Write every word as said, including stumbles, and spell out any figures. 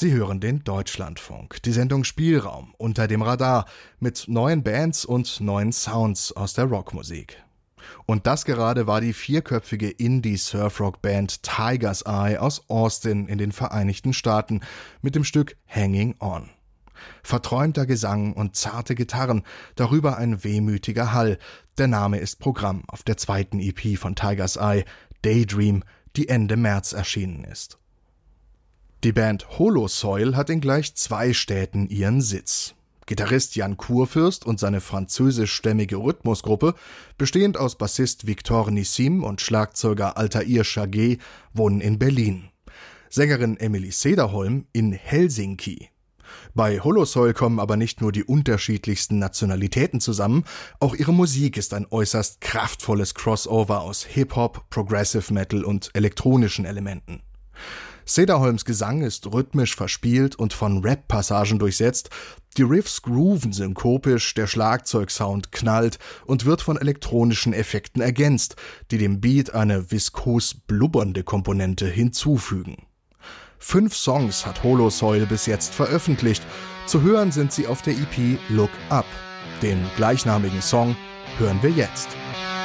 Sie hören den Deutschlandfunk, die Sendung Spielraum unter dem Radar mit neuen Bands und neuen Sounds aus der Rockmusik. Und das gerade war die vierköpfige Indie-Surfrock-Band Tiger's Eye aus Austin in den Vereinigten Staaten mit dem Stück Hanging On. Verträumter Gesang und zarte Gitarren, darüber ein wehmütiger Hall. Der Name ist Programm auf der zweiten E P von Tiger's Eye, Daydream, die Ende März erschienen ist. Die Band Holosoil hat in gleich zwei Städten ihren Sitz. Gitarrist Jan Kurfürst und seine französischstämmige Rhythmusgruppe, bestehend aus Bassist Victor Nissim und Schlagzeuger Altair Chaguet, wohnen in Berlin. Sängerin Emily Cederholm in Helsinki. Bei Holosoil kommen aber nicht nur die unterschiedlichsten Nationalitäten zusammen, auch ihre Musik ist ein äußerst kraftvolles Crossover aus Hip-Hop, Progressive Metal und elektronischen Elementen. Cederholms Gesang ist rhythmisch verspielt und von Rap-Passagen durchsetzt, die Riffs grooven synkopisch, der Schlagzeugsound knallt und wird von elektronischen Effekten ergänzt, die dem Beat eine viskos blubbernde Komponente hinzufügen. Fünf Songs hat Holosoil bis jetzt veröffentlicht, zu hören sind sie auf der E P Look Up. Den gleichnamigen Song hören wir jetzt.